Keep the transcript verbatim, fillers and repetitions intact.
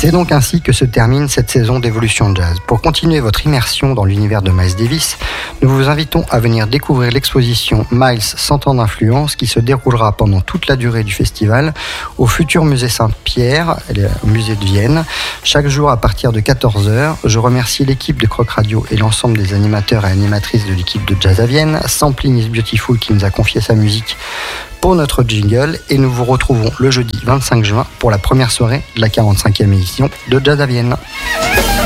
C'est donc ainsi que se termine cette saison d'Évolution Jazz. Pour continuer votre immersion dans l'univers de Miles Davis, nous vous invitons à venir découvrir l'exposition Miles cent ans d'influence qui se déroulera pendant toute la durée du festival au futur musée Saint-Pierre, au musée de Vienne, chaque jour à partir de quatorze heures. Je remercie l'équipe de Croc Radio et l'ensemble des animateurs et animatrices de l'équipe de Jazz à Vienne, Sampling is Beautiful qui nous a confié sa musique pour notre jingle, et nous vous retrouvons le jeudi vingt-cinq juin pour la première soirée de la quarante-cinquième édition de Jazz à Vienne.